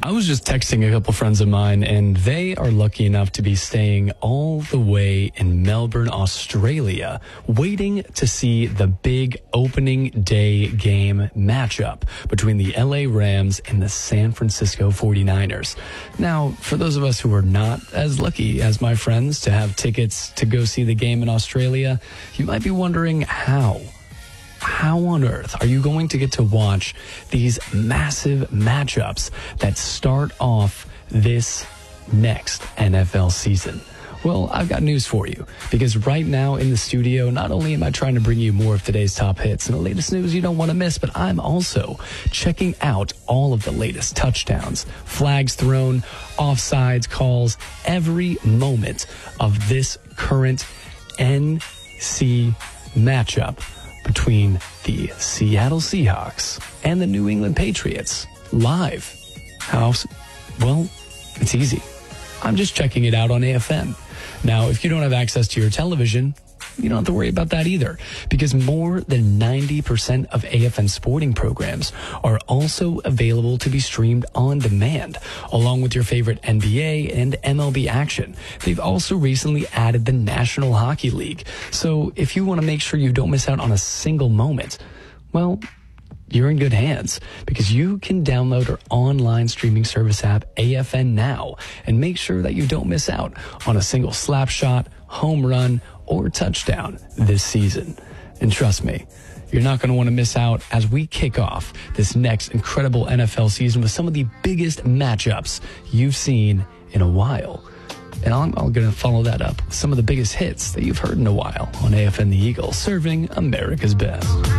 I was just texting a couple friends of mine, and they are lucky enough to be staying all the way in Melbourne, Australia, waiting to see the big opening day game matchup between the LA Rams and the San Francisco 49ers. Now, for those of us who are not as lucky as my friends to have tickets to go see the game in Australia, you might be wondering how. How on earth are you going to get to watch these massive matchups that start off this next NFL season? Well, I've got news for you, because right now in the studio, not only am I trying to bring you more of today's top hits and the latest news you don't want to miss, but I'm also checking out all of the latest touchdowns, flags thrown, offsides calls, every moment of this current NC matchup between the Seattle Seahawks and the New England Patriots live. Well, it's easy. I'm just checking it out on AFN. Now, if you don't have access to your television, you don't have to worry about that either, because more than 90% of AFN sporting programs are also available to be streamed on demand, along with your favorite NBA and MLB action. They've also recently added the National Hockey League. So if you want to make sure you don't miss out on a single moment, well, you're in good hands, because you can download our online streaming service app, AFN Now, and make sure that you don't miss out on a single slap shot, home run, or touchdown this season. And trust me, you're not going to want to miss out as we kick off this next incredible NFL season with some of the biggest matchups you've seen in a while. And I'm going to follow that up with some of the biggest hits that you've heard in a while on AFN The Eagle, serving America's best.